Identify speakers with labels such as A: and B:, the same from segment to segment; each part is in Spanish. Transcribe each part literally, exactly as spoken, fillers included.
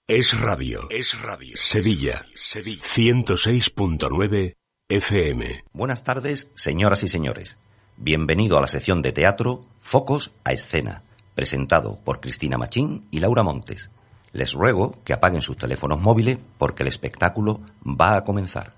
A: Es radio. Es radio. Sevilla. Sevilla. ciento seis punto nueve F M.
B: Buenas tardes, señoras y señores. Bienvenido a la sección de teatro Focos a Escena, presentado por Cristina Machín y Laura Montes. Les ruego que apaguen sus teléfonos móviles porque el espectáculo va a comenzar.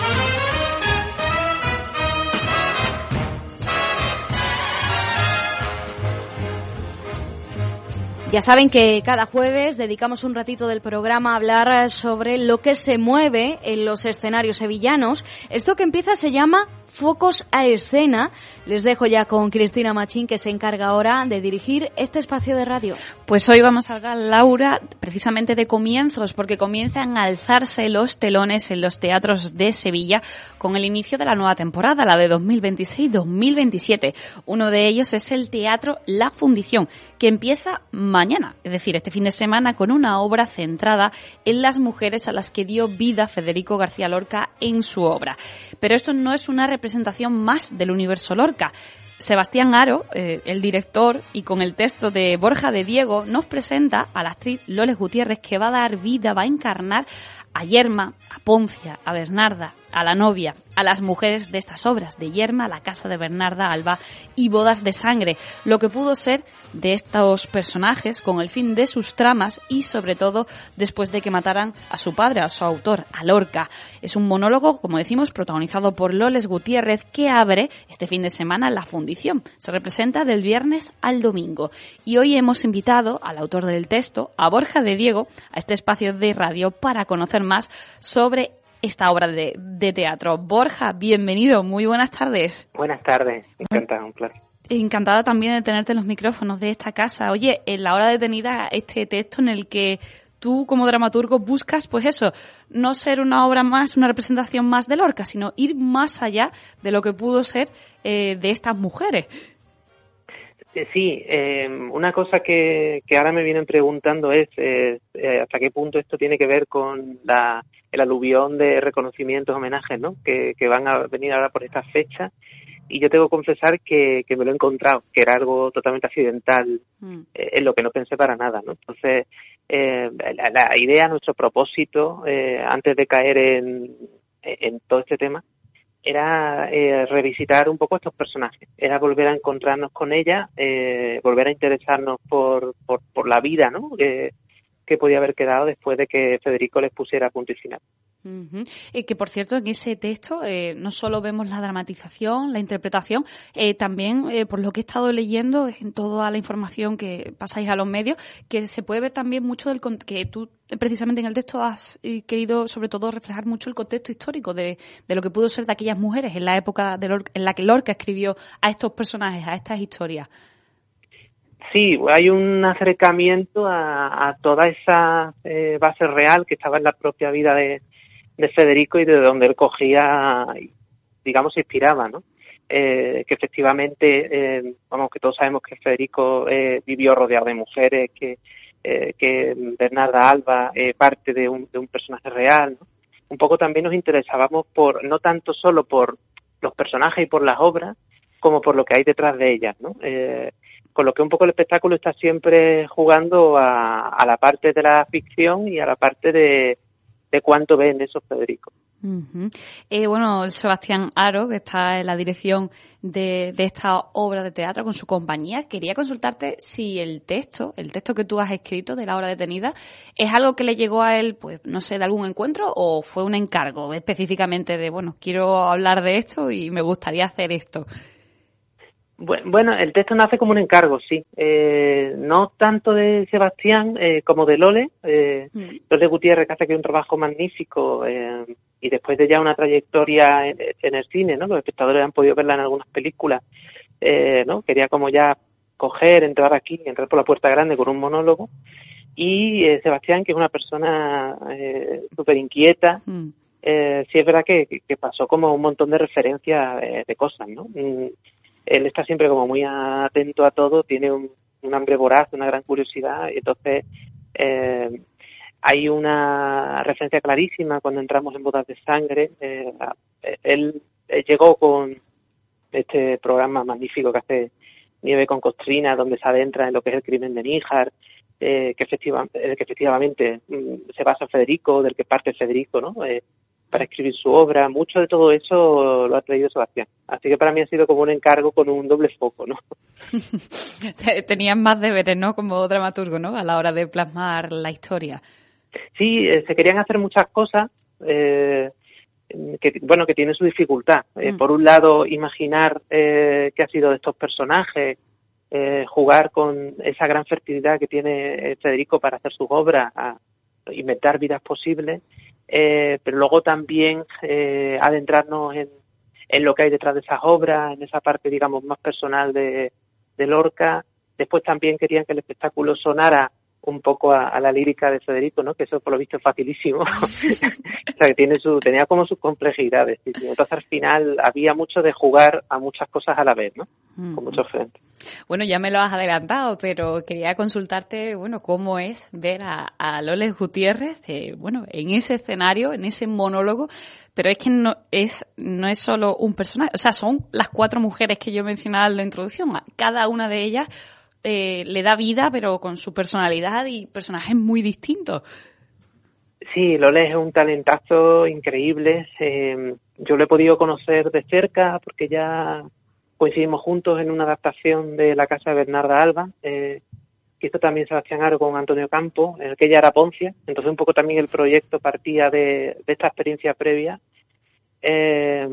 C: Ya saben que cada jueves dedicamos un ratito del programa a hablar sobre lo que se mueve en los escenarios sevillanos. Esto que empieza se llama Focos a Escena. Les dejo ya con Cristina Machín, que se encarga ahora de dirigir este espacio de radio.
D: Pues hoy vamos a hablar, Laura, precisamente de comienzos, porque comienzan a alzarse los telones en los teatros de Sevilla con el inicio de la nueva temporada, la de dos mil veintiséis dos mil veintisiete. Uno de ellos es el Teatro La Fundición, que empieza mañana, es decir, este fin de semana, con una obra centrada en las mujeres a las que dio vida Federico García Lorca en su obra. Pero esto no es una representación más del universo Lorca. Sebastián Haro, eh, el director, y con el texto de Borja de Diego, nos presenta a la actriz Loles Gutiérrez, que va a dar vida, va a encarnar a Yerma, a Poncia, a Bernarda, a la novia, a las mujeres de estas obras, de Yerma, La casa de Bernarda Alba y Bodas de sangre, lo que pudo ser de estos personajes con el fin de sus tramas y sobre todo después de que mataran a su padre, a su autor, a Lorca. Es un monólogo, como decimos, protagonizado por Loles Gutiérrez, que abre este fin de semana La Fundición. Se representa del viernes al domingo. Y hoy hemos invitado al autor del texto, a Borja de Diego, a este espacio de radio para conocer más sobre esta obra de, de teatro. Borja, bienvenido, muy buenas tardes.
E: Buenas tardes, encantada, un placer.
D: Encantada también de tenerte en los micrófonos de esta casa. Oye, en La hora detenida, este texto en el que tú como dramaturgo buscas, pues eso, no ser una obra más, una representación más de Lorca, sino ir más allá de lo que pudo ser eh, de estas mujeres.
E: Sí, eh, una cosa que, que ahora me vienen preguntando es eh, eh, hasta qué punto esto tiene que ver con la, el aluvión de reconocimientos, homenajes, ¿no? Que, que van a venir ahora por esta fecha. Y yo tengo que confesar que, que me lo he encontrado, que era algo totalmente accidental, mm. eh, en lo que no pensé para nada, ¿no? Entonces, eh, la, la idea, nuestro propósito, eh, antes de caer en, en todo este tema, era eh, revisitar un poco estos personajes, era volver a encontrarnos con ella, eh, volver a interesarnos por, por, por la vida, ¿no? Que, que podía haber quedado después de que Federico les pusiera punto y final.
D: Uh-huh. Y que, por cierto, en ese texto eh, no solo vemos la dramatización, la interpretación, eh, también, eh, por lo que he estado leyendo en toda la información que pasáis a los medios, que se puede ver también mucho del que tú, precisamente en el texto, has eh, querido, sobre todo, reflejar mucho el contexto histórico de, de lo que pudo ser de aquellas mujeres en la época de Lorca, en la que Lorca escribió a estos personajes, a estas historias.
E: Sí, hay un acercamiento a, a toda esa eh, base real que estaba en la propia vida de, de Federico y de donde él cogía, digamos, se inspiraba, ¿no? Eh, que efectivamente, eh, vamos, que todos sabemos que Federico eh, vivió rodeado de mujeres, que, eh, que Bernarda Alba eh, parte de un, de un personaje real, ¿no? Un poco también nos interesábamos por, no tanto solo por los personajes y por las obras, como por lo que hay detrás de ellas, ¿no? Eh, con lo que un poco el espectáculo está siempre jugando a, a la parte de la ficción y a la parte de, de cuánto ven esos Federico.
D: Uh-huh. Eh, bueno, Sebastián Haro, que está en la dirección de, de esta obra de teatro con su compañía, quería consultarte si el texto, el texto que tú has escrito de La hora detenida, es algo que le llegó a él, pues, no sé, de algún encuentro o fue un encargo específicamente de, bueno, quiero hablar de esto y me gustaría hacer esto.
E: Bueno, el texto nace como un encargo, sí. Eh, no tanto de Sebastián eh, como de Lole. Eh, mm. Lole Gutiérrez, que hace aquí un trabajo magnífico eh, y después de ya una trayectoria en, en el cine, ¿no? Los espectadores han podido verla en algunas películas, eh, ¿no? Quería como ya coger, entrar aquí, entrar por la puerta grande con un monólogo. Y eh, Sebastián, que es una persona eh, súper inquieta, mm. eh, sí es verdad que, que pasó como un montón de referencias eh, de cosas, ¿no? Mm, Él está siempre como muy atento a todo, tiene un, un hambre voraz, una gran curiosidad, y entonces eh, hay una referencia clarísima cuando entramos en Bodas de Sangre. Eh, él, él llegó con este programa magnífico que hace Nieve con Costrina, donde se adentra en lo que es el crimen de Níjar, eh, que, efectiva, eh, que efectivamente mm, se basa en Federico, del que parte Federico, ¿no? Eh, para escribir su obra. Mucho de todo eso lo ha traído Sebastián. Así que para mí ha sido como un encargo con un doble foco, ¿no?
D: Tenías más deberes, ¿no? Como dramaturgo, ¿no? A la hora de plasmar la historia.
E: Sí, eh, se querían hacer muchas cosas, eh, que bueno, que tienen su dificultad. Eh, mm. Por un lado, imaginar eh, qué ha sido de estos personajes, eh, jugar con esa gran fertilidad que tiene Federico para hacer sus obras, a inventar vidas posibles, eh, pero luego también eh, adentrarnos en, en lo que hay detrás de esas obras, en esa parte, digamos, más personal de, de Lorca. Después también querían que el espectáculo sonara un poco a, a la lírica de Federico, ¿no? Que eso por lo visto es facilísimo. O sea, que tiene su, tenía como sus complejidades. ¿Sí? Entonces al final había mucho de jugar a muchas cosas a la vez, ¿no? Mm. Con muchos frentes.
D: Bueno, ya me lo has adelantado, pero quería consultarte, bueno, cómo es ver a, a Loles Gutiérrez, eh, bueno, en ese escenario, en ese monólogo, pero es que no es no es solo un personaje, o sea, son las cuatro mujeres que yo mencionaba en la introducción, cada una de ellas Eh, le da vida, pero con su personalidad y personajes muy distintos.
E: Sí, Loles es un talentazo increíble. Eh, yo lo he podido conocer de cerca porque ya coincidimos juntos en una adaptación de La Casa de Bernarda Alba, eh, que hizo también Sebastián Haro con Antonio Campo, en el que ella era Poncia. Entonces un poco también el proyecto partía de, de esta experiencia previa. Eh,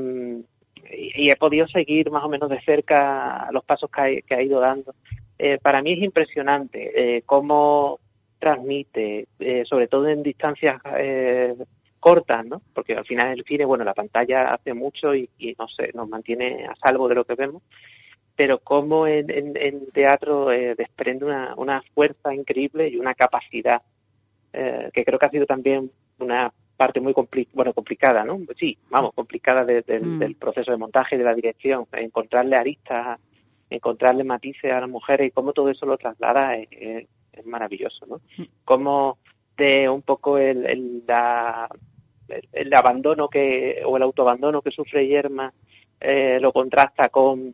E: y, y he podido seguir más o menos de cerca los pasos que ha, que ha ido dando. Eh, para mí es impresionante eh, cómo transmite, eh, sobre todo en distancias eh, cortas, ¿no? Porque al final el cine, bueno, la pantalla hace mucho y, y no sé, nos mantiene a salvo de lo que vemos, pero cómo en, en, en teatro eh, desprende una, una fuerza increíble y una capacidad eh, que creo que ha sido también una parte muy compli- bueno, complicada, ¿no? Sí, vamos, complicada de, de, mm. del proceso de montaje y de la dirección, encontrarle aristas, encontrarle matices a las mujeres y cómo todo eso lo traslada es, es, es maravilloso, ¿no? Cómo de un poco el, el, la, el, el abandono que o el autoabandono que sufre Yerma eh, lo contrasta con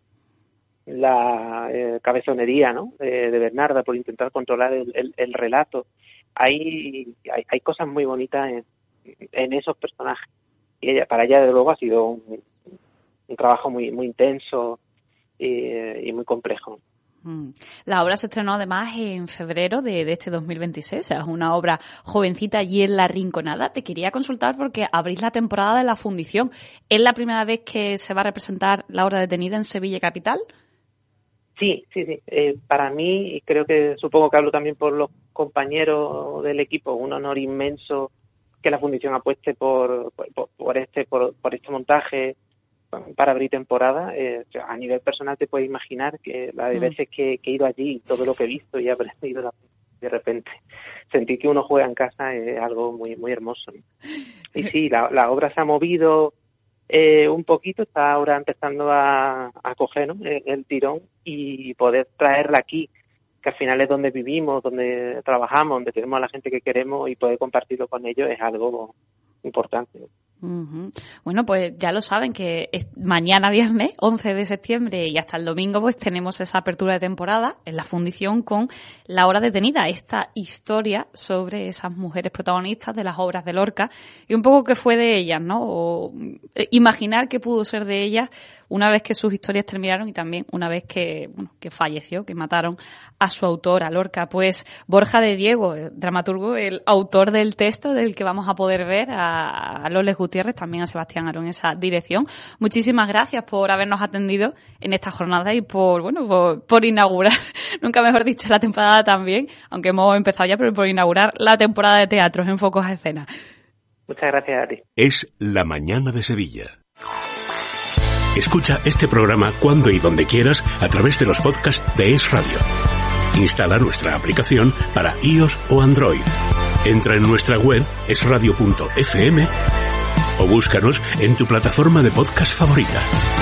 E: la eh, cabezonería, ¿no? Eh, de Bernarda por intentar controlar el, el, el relato. Hay, hay hay cosas muy bonitas en, en esos personajes y ella para ella desde luego ha sido un, un trabajo muy muy intenso y, y muy complejo.
D: La obra se estrenó además en febrero de, de este dos mil veintiséis, o sea, es una obra jovencita allí en La Rinconada. Te quería consultar porque abrís la temporada de La Fundición. ¿Es la primera vez que se va a representar La Hora Detenida en Sevilla capital?
E: Sí, sí, sí. Eh, para mí, y creo que supongo que hablo también por los compañeros del equipo, un honor inmenso que La Fundición apueste por, por, por este por, por este montaje para abrir temporada. Eh, a nivel personal te puedes imaginar que la de veces que, que he ido allí, todo lo que he visto y he aprendido, de repente sentir que uno juega en casa es algo muy muy hermoso, ¿no? Y sí, la, la obra se ha movido eh, un poquito, está ahora empezando a, a coger, ¿no? el, el tirón y poder traerla aquí, que al final es donde vivimos, donde trabajamos, donde tenemos a la gente que queremos y poder compartirlo con ellos es algo importante.
D: Uh-huh. Bueno, pues ya lo saben que es mañana viernes, once de septiembre y hasta el domingo pues tenemos esa apertura de temporada en La Fundición con La Hora Detenida, esta historia sobre esas mujeres protagonistas de las obras de Lorca y un poco qué fue de ellas, ¿no? O imaginar qué pudo ser de ellas una vez que sus historias terminaron y también una vez que, bueno, que falleció, que mataron a su autor, a Lorca. Pues Borja de Diego, el dramaturgo, el autor del texto del que vamos a poder ver, a, a Loles Gutiérrez, también a Sebastián Haro en esa dirección. Muchísimas gracias por habernos atendido en esta jornada y por, bueno, por, por inaugurar, nunca mejor dicho, la temporada también, aunque hemos empezado ya, pero por inaugurar la temporada de teatros en Focos a Escena.
E: Muchas gracias a ti.
A: Es La Mañana de Sevilla. Escucha este programa cuando y donde quieras a través de los podcasts de Es Radio. Instala nuestra aplicación para iOS o Android. Entra en nuestra web es radio punto efe eme o búscanos en tu plataforma de podcast favorita.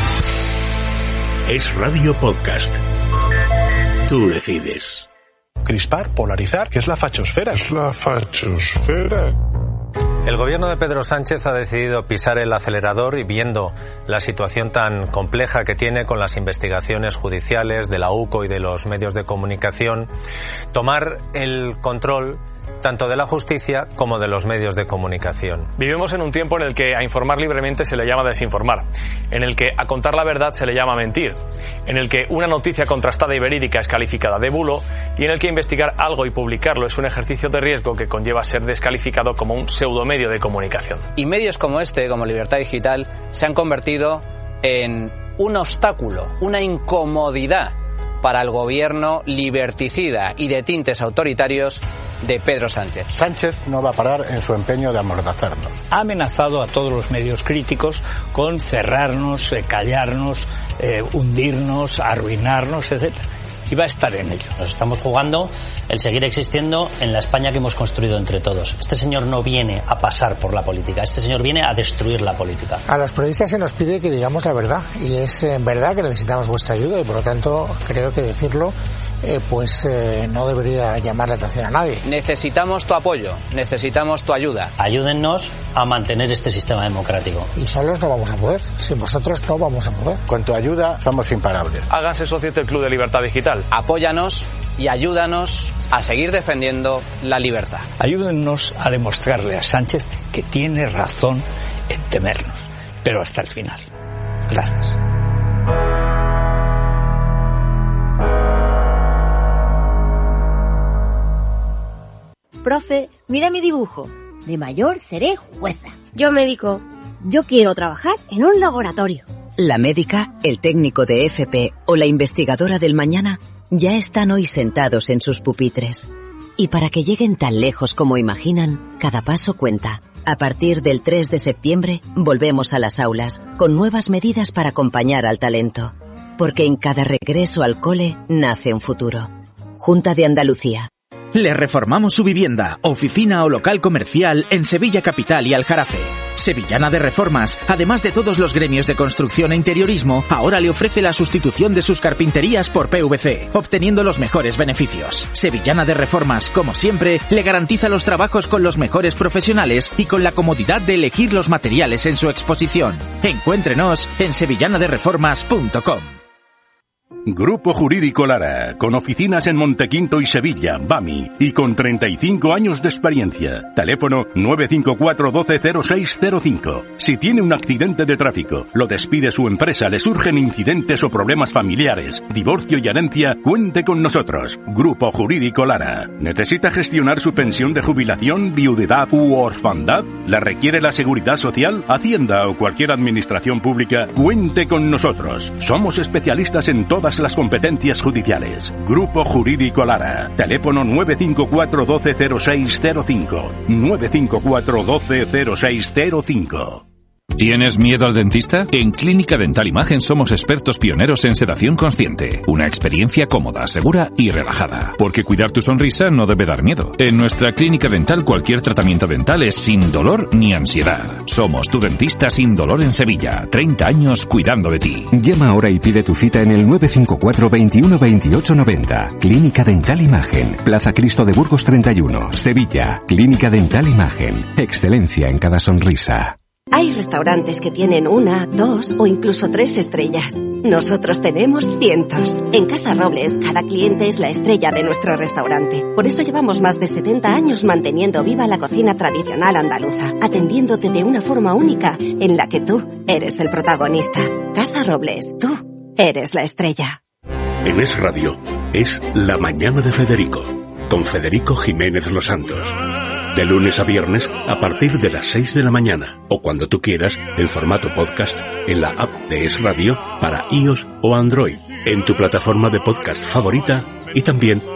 A: Es Radio Podcast. Tú decides.
F: Crispar, polarizar, ¿qué es la fachosfera?
G: Es la fachosfera.
F: El gobierno de Pedro Sánchez ha decidido pisar el acelerador y, viendo la situación tan compleja que tiene con las investigaciones judiciales de la U C O y de los medios de comunicación, tomar el control tanto de la justicia como de los medios de comunicación.
G: Vivimos en un tiempo en el que a informar libremente se le llama desinformar, en el que a contar la verdad se le llama mentir, en el que una noticia contrastada y verídica es calificada de bulo y en el que investigar algo y publicarlo es un ejercicio de riesgo que conlleva ser descalificado como un pseudomedio de comunicación.
H: Y medios como este, como Libertad Digital, se han convertido en un obstáculo, una incomodidad para el gobierno liberticida y de tintes autoritarios de Pedro Sánchez.
I: Sánchez no va a parar en su empeño de amordazarnos.
J: Ha amenazado a todos los medios críticos con cerrarnos, eh, callarnos, eh, hundirnos, arruinarnos, etcétera. Y va a estar en ello.
K: Nos estamos jugando el seguir existiendo en la España que hemos construido entre todos. Este señor no viene a pasar por la política, este señor viene a destruir la política.
L: A los periodistas se nos pide que digamos la verdad, y es en verdad que necesitamos vuestra ayuda, y por lo tanto creo que decirlo eh, pues eh, no debería llamar la atención a nadie.
H: Necesitamos tu apoyo, necesitamos tu ayuda.
K: Ayúdennos a mantener este sistema democrático.
L: Y solos no vamos a poder, sin vosotros no vamos a poder.
I: Con tu ayuda somos imparables.
G: Háganse socios del Club de Libertad Digital.
H: Apóyanos y ayúdanos a seguir defendiendo la libertad.
J: Ayúdennos a demostrarle a Sánchez que tiene razón en temernos, pero hasta el final. Gracias.
M: Profe, mira mi dibujo. De mayor seré jueza.
N: Yo médico.
M: Yo quiero trabajar en un laboratorio.
O: La médica, el técnico de F P o la investigadora del mañana ya están hoy sentados en sus pupitres. Y para que lleguen tan lejos como imaginan, cada paso cuenta. A partir del tres de septiembre, volvemos a las aulas, con nuevas medidas para acompañar al talento. Porque en cada regreso al cole nace un futuro. Junta de Andalucía.
P: Le reformamos su vivienda, oficina o local comercial en Sevilla Capital y Aljarafe. Sevillana de Reformas, además de todos los gremios de construcción e interiorismo, ahora le ofrece la sustitución de sus carpinterías por P V C, obteniendo los mejores beneficios. Sevillana de Reformas, como siempre, le garantiza los trabajos con los mejores profesionales y con la comodidad de elegir los materiales en su exposición. Encuéntrenos en sevillana de reformas punto com.
A: Grupo Jurídico Lara, con oficinas en Montequinto y Sevilla, BAMI, y con treinta y cinco años de experiencia. Teléfono nueve cinco cuatro uno dos cero seis cero cinco. Si tiene un accidente de tráfico, lo despide su empresa, le surgen incidentes o problemas familiares, divorcio y herencia, cuente con nosotros. Grupo Jurídico Lara. ¿Necesita gestionar su pensión de jubilación, viudedad u orfandad? ¿La requiere la Seguridad Social, Hacienda o cualquier administración pública? Cuente con nosotros. Somos especialistas en todas las competencias judiciales. Grupo Jurídico Lara. Teléfono nueve cinco cuatro uno dos cero seis cero cinco. nueve cinco cuatro uno dos cero seis cero cinco.
Q: ¿Tienes miedo al dentista? En Clínica Dental Imagen somos expertos pioneros en sedación consciente. Una experiencia cómoda, segura y relajada. Porque cuidar tu sonrisa no debe dar miedo. En nuestra clínica dental cualquier tratamiento dental es sin dolor ni ansiedad. Somos tu dentista sin dolor en Sevilla. treinta años cuidando de ti.
R: Llama ahora y pide tu cita en el nueve cinco cuatro veintiuno veintiocho noventa. Clínica Dental Imagen. Plaza Cristo de Burgos treinta y uno. Sevilla. Clínica Dental Imagen. Excelencia en cada sonrisa.
S: Hay restaurantes que tienen una, dos o incluso tres estrellas. Nosotros tenemos cientos. En Casa Robles, cada cliente es la estrella de nuestro restaurante. Por eso llevamos más de setenta años manteniendo viva la cocina tradicional andaluza, atendiéndote de una forma única en la que tú eres el protagonista. Casa Robles, tú eres la estrella.
A: En Es Radio, es La Mañana de Federico, con Federico Jiménez Los Santos. De lunes a viernes a partir de las seis de la mañana o cuando tú quieras en formato podcast en la app de Es Radio para iOS o Android, en tu plataforma de podcast favorita y también